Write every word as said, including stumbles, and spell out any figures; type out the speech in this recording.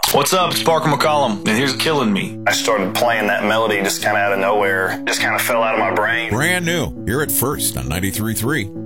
What's up? It's Parker McCollum, and here's Killing Me. I started playing that melody just kind of out of nowhere. Just kind of fell out of my brain. Brand new, here at First on ninety-three point three.